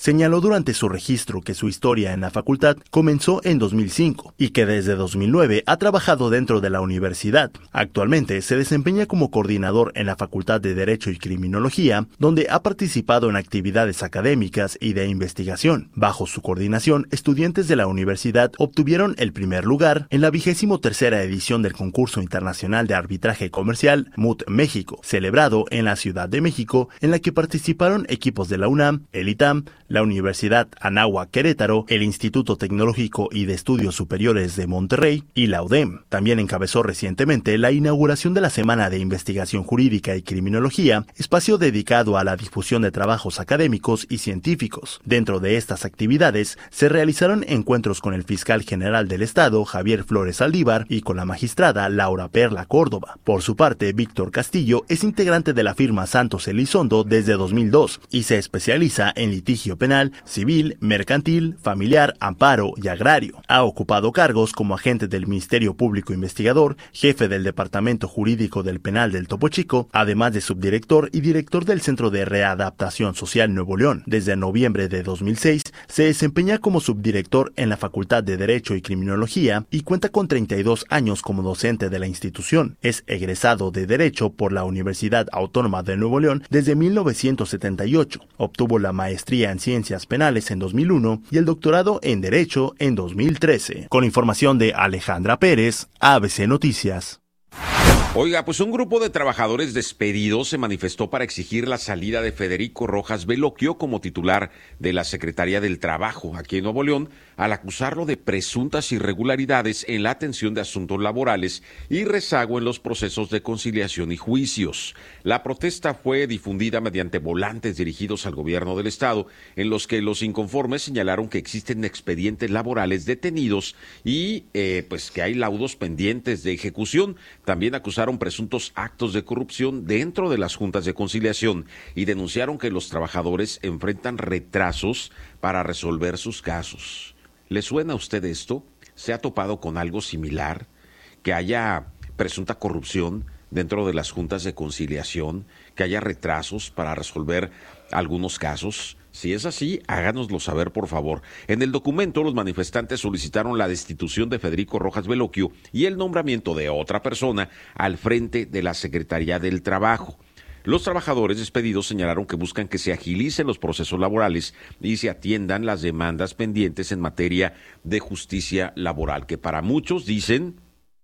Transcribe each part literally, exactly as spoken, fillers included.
señaló durante su registro que su historia en la facultad comenzó en dos mil cinco y que desde dos mil nueve ha trabajado dentro de la universidad. Actualmente se desempeña como coordinador en la Facultad de Derecho y Criminología, donde ha participado en actividades académicas y de investigación. Bajo su coordinación, estudiantes de la universidad obtuvieron el primer lugar en la vigésimo tercera edición del concurso internacional de arbitraje comercial M U T México, celebrado en la Ciudad de México, en la que participaron equipos de la UNAM, el ITAM, la Universidad Anáhuac Querétaro, el Instituto Tecnológico y de Estudios Superiores de Monterrey y la U D E M. También encabezó recientemente la inauguración de la Semana de Investigación Jurídica y Criminología, espacio dedicado a la difusión de trabajos académicos y científicos. Dentro de estas actividades se realizaron encuentros con el fiscal general del Estado, Javier Flores Saldívar, y con la magistrada Laura Perla Córdoba. Por su parte, Víctor Castillo es integrante de la firma Santos Elizondo desde dos mil dos y se especializa en litigio penal, civil, mercantil, familiar, amparo y agrario. Ha ocupado cargos como agente del Ministerio Público Investigador, jefe del Departamento Jurídico del Penal del Topo Chico, además de subdirector y director del Centro de Readaptación Social Nuevo León. Desde noviembre de dos mil seis se desempeña como subdirector en la Facultad de Derecho y Criminología y cuenta con treinta y dos años como docente de la institución. Es egresado de Derecho por la Universidad Autónoma de Nuevo León desde mil novecientos setenta y ocho. Obtuvo la maestría en Ciencias Penales en dos mil uno y el doctorado en Derecho en dos mil trece. Con información de Alejandra Pérez, A B C Noticias. Oiga, pues un grupo de trabajadores despedidos se manifestó para exigir la salida de Federico Rojas Veloquio como titular de la Secretaría del Trabajo aquí en Nuevo León, al acusarlo de presuntas irregularidades en la atención de asuntos laborales y rezago en los procesos de conciliación y juicios. La protesta fue difundida mediante volantes dirigidos al gobierno del estado, en los que los inconformes señalaron que existen expedientes laborales detenidos y eh, pues que hay laudos pendientes de ejecución. También acusaron presuntos actos de corrupción dentro de las juntas de conciliación y denunciaron que los trabajadores enfrentan retrasos para resolver sus casos. ¿Le suena a usted esto? ¿Se ha topado con algo similar? ¿Que haya presunta corrupción dentro de las juntas de conciliación? ¿Que haya retrasos para resolver algunos casos? Si es así, háganoslo saber, por favor. En el documento, los manifestantes solicitaron la destitución de Federico Rojas Veloquio y el nombramiento de otra persona al frente de la Secretaría del Trabajo. Los trabajadores despedidos señalaron que buscan que se agilicen los procesos laborales y se atiendan las demandas pendientes en materia de justicia laboral, que para muchos dicen,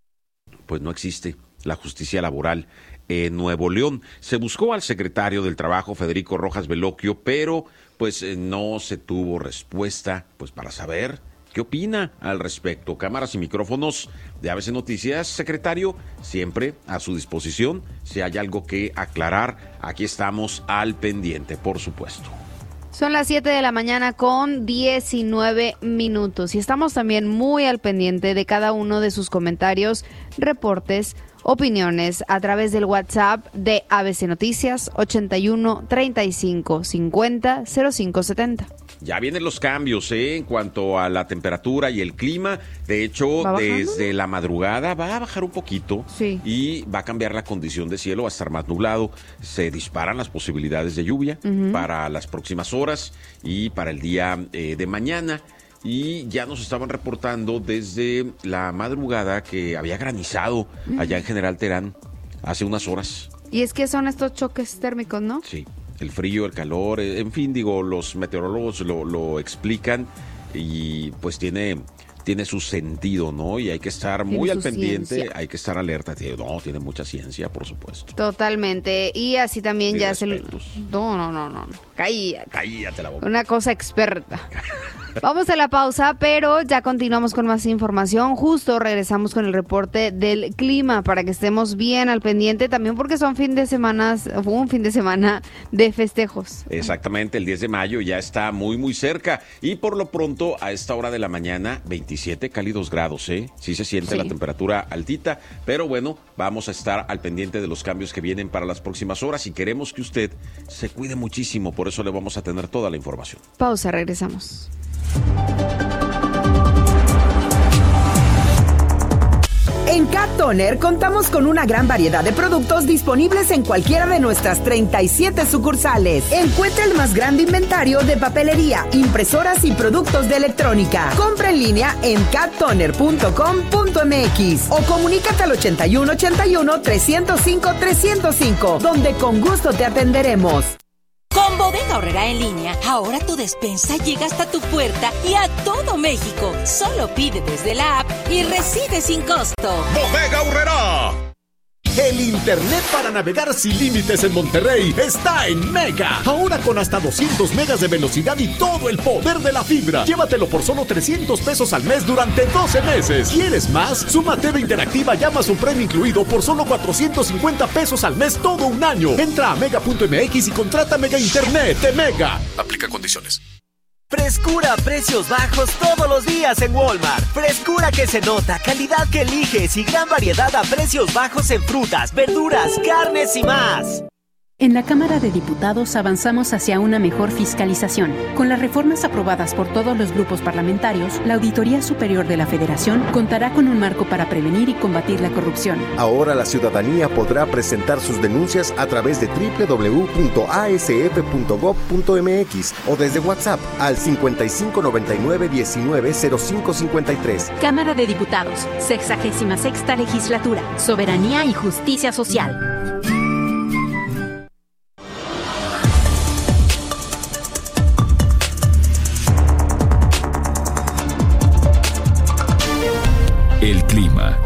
pues no existe la justicia laboral en Nuevo León. Se buscó al secretario del Trabajo, Federico Rojas Veloquio, pero pues no se tuvo respuesta, pues para saber qué opina al respecto. Cámaras y micrófonos de A B C Noticias. Secretario, siempre a su disposición. Si hay algo que aclarar, aquí estamos al pendiente, por supuesto. Son las siete de la mañana con diecinueve minutos y estamos también muy al pendiente de cada uno de sus comentarios, reportes, opiniones a través del WhatsApp de A B C Noticias ochenta y uno, treinta y cinco, cincuenta, cero cinco setenta. Ya vienen los cambios, ¿eh? En cuanto a la temperatura y el clima. De hecho, desde la madrugada va a bajar un poquito, sí, y va a cambiar la condición de cielo, va a estar más nublado. Se disparan las posibilidades de lluvia uh-huh. para las próximas horas y para el día eh, de mañana. Y ya nos estaban reportando desde la madrugada que había granizado allá en General Terán hace unas horas. Y es que son estos choques térmicos, ¿no? Sí, el frío, el calor, en fin, digo, los meteorólogos lo, lo explican y pues tiene, tiene su sentido, ¿no? Y hay que estar muy al pendiente, ciencia. Hay que estar alerta. No, tiene mucha ciencia, por supuesto. Totalmente. Y así también y ya se... No, no, no, no. Cállate. Cállate la boca. Una cosa experta. Vamos a la pausa, pero ya continuamos con más información. Justo regresamos con el reporte del clima para que estemos bien al pendiente, también porque son fin de semana, un fin de semana de festejos. Exactamente, el diez de mayo ya está muy muy cerca y por lo pronto a esta hora de la mañana veintisiete cálidos grados, ¿eh? Sí se siente sí. La temperatura altita, pero bueno, vamos a estar al pendiente de los cambios que vienen para las próximas horas y queremos que usted se cuide muchísimo, por eso le vamos a tener toda la información. Pausa, regresamos. En Cat Toner contamos con una gran variedad de productos disponibles en cualquiera de nuestras treinta y siete sucursales. Encuentra el más grande inventario de papelería, impresoras y productos de electrónica. Compra en línea en cat toner punto com punto m x o comunícate al ochenta y uno ochenta y uno trescientos cinco trescientos cinco, donde con gusto te atenderemos. Con Bodega Aurrerá en línea, ahora tu despensa llega hasta tu puerta y a todo México. Solo pide desde la app y recibe sin costo. Bodega Aurrerá. El internet para navegar sin límites en Monterrey está en Mega. Ahora con hasta doscientos megas de velocidad y todo el poder de la fibra. Llévatelo por solo trescientos pesos al mes durante doce meses. ¿Quieres más? Suma T V Interactiva y Amazon Prime incluido por solo cuatrocientos cincuenta pesos al mes todo un año. Entra a mega punto m x y contrata Mega Internet de Mega. Aplica condiciones. Frescura a precios bajos todos los días en Walmart. Frescura que se nota, calidad que eliges y gran variedad a precios bajos en frutas, verduras, carnes y más. En la Cámara de Diputados avanzamos hacia una mejor fiscalización. Con las reformas aprobadas por todos los grupos parlamentarios, la Auditoría Superior de la Federación contará con un marco para prevenir y combatir la corrupción. Ahora la ciudadanía podrá presentar sus denuncias a través de doble u doble u doble u punto a s f punto gob punto m x o desde WhatsApp al cincuenta y cinco noventa y nueve diecinueve cero cinco cincuenta y tres. Cámara de Diputados, sexagésima sexta legislatura, soberanía y justicia social. El clima.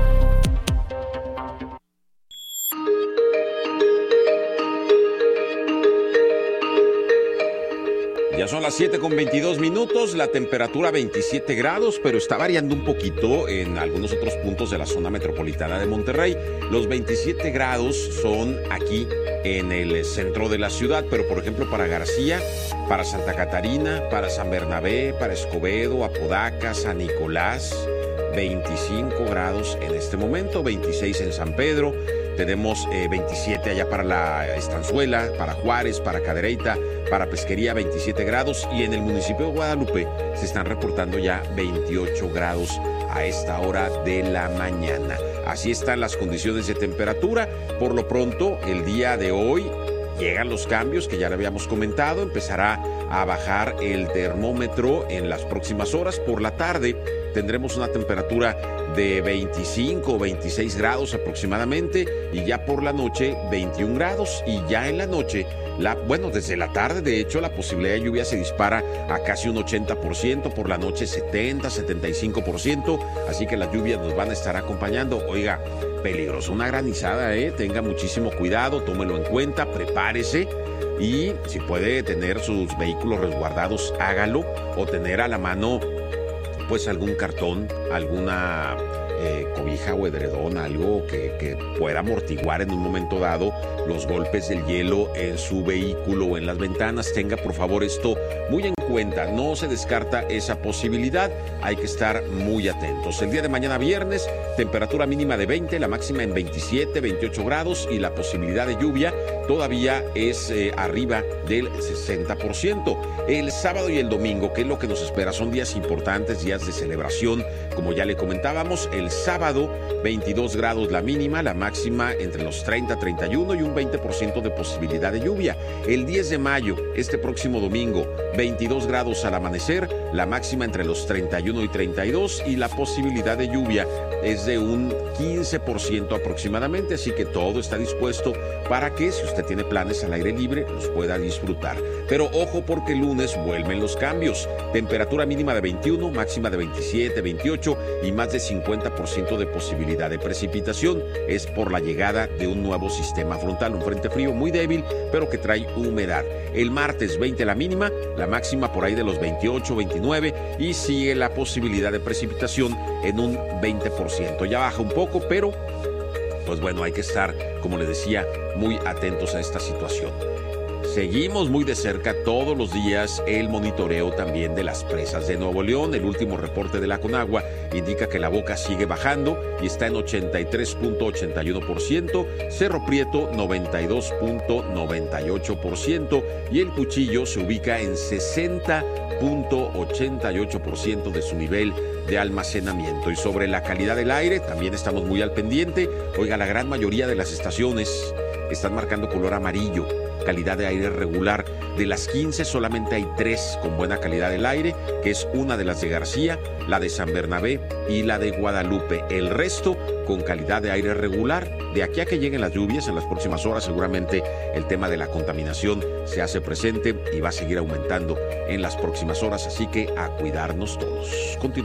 Ya son las siete con veintidós minutos, la temperatura veintisiete grados, pero está variando un poquito en algunos otros puntos de la zona metropolitana de Monterrey. Los veintisiete grados son aquí en el centro de la ciudad, pero por ejemplo para García, para Santa Catarina, para San Bernabé, para Escobedo, Apodaca, San Nicolás, veinticinco grados en este momento, veintiséis en San Pedro, tenemos eh, veintisiete allá para la Estanzuela, para Juárez, para Cadereyta, para Pesquería, veintisiete grados, y en el municipio de Guadalupe se están reportando ya veintiocho grados a esta hora de la mañana. Así están las condiciones de temperatura. Por lo pronto, el día de hoy llegan los cambios que ya le habíamos comentado, empezará a bajar el termómetro en las próximas horas. Por la tarde tendremos una temperatura de veinticinco o veintiséis grados aproximadamente, y ya por la noche veintiún grados, y ya en la noche, la, bueno, desde la tarde de hecho la posibilidad de lluvia se dispara a casi un ochenta por ciento, por la noche setenta, setenta y cinco por ciento, así que las lluvias nos van a estar acompañando. Oiga, peligroso una granizada, ¿eh? Tenga muchísimo cuidado, tómelo en cuenta, prepárese. Y si puede tener sus vehículos resguardados, hágalo, o tener a la mano pues algún cartón, alguna eh, cobija o edredón, algo que, que pueda amortiguar en un momento dado los golpes del hielo en su vehículo o en las ventanas. Tenga por favor esto muy en cuenta, no se descarta esa posibilidad, hay que estar muy atentos. El día de mañana viernes, temperatura mínima de veinte, la máxima en veintisiete, veintiocho grados, y la posibilidad de lluvia todavía es eh, arriba del sesenta por ciento. El sábado y el domingo, ¿qué es lo que nos espera? Son días importantes, días de celebración, como ya le comentábamos. El sábado, veintidós grados la mínima, la máxima entre los treinta, treinta y uno, y un veinte por ciento de posibilidad de lluvia. El diez de mayo, este próximo domingo, veintidós grados al amanecer, la máxima entre los treinta y uno y treinta y dos, y la posibilidad de lluvia es de un quince por ciento aproximadamente, así que todo está dispuesto para que, si usted tiene planes al aire libre, los pueda disfrutar. Pero ojo, porque el lunes vuelven los cambios. Temperatura mínima de veintiuno, máxima de veintisiete, veintiocho, y más de cincuenta por ciento de posibilidad de precipitación. Es por la llegada de un nuevo sistema frontal, un frente frío muy débil, pero que trae humedad. El martes veinte la mínima, la máxima por ahí de los veintiocho, veintinueve, y sigue la posibilidad de precipitación en un veinte por ciento. Ya baja un poco, pero pues bueno, hay que estar, como les decía, muy atentos a esta situación. seguimos muy de cerca todos los días el monitoreo también de las presas de Nuevo León. El último reporte de la Conagua indica que la Boca sigue bajando y está en ochenta y tres punto ochenta y uno por ciento, Cerro Prieto noventa y dos punto noventa y ocho por ciento y el Cuchillo se ubica en sesenta punto ochenta y ocho por ciento de su nivel de almacenamiento. Y sobre la calidad del aire también estamos muy al pendiente. Oiga, la gran mayoría de las estaciones están marcando color amarillo, calidad de aire regular. De las quince solamente hay tres con buena calidad del aire, que es una de las de García, la de San Bernabé y la de Guadalupe. El resto con calidad de aire regular. De aquí a que lleguen las lluvias en las próximas horas, seguramente el tema de la contaminación se hace presente y va a seguir aumentando en las próximas horas, así que a cuidarnos todos. Continuamos.